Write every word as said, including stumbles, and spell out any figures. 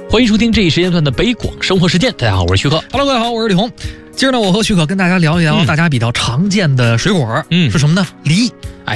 欢迎收听这一时间段的北广生活事件。大家好，我是徐克。 Hello， 各位好，我是李红。今儿呢，我和徐可跟大家聊一聊大家比较常见的水果， 嗯， 是什么呢？梨。 哎，